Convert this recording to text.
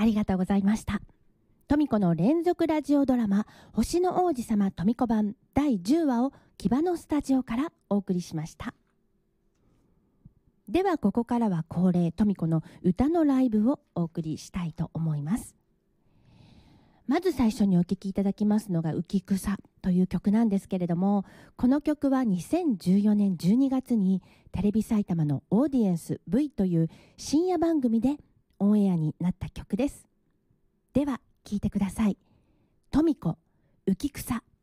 りがとうございました。トミコの連続ラジオドラマ星の王子様トミコ版第10話を木場のスタジオからお送りしました。ではここからは恒例トミコの歌のライブをお送りしたいと思います。まず最初にお聴きいただきますのが浮草という曲なんですけれども、この曲は2014年12月にテレビ埼玉のオーディエンス V という深夜番組でオンエアになった曲です。では聴いてください。トミコ浮草。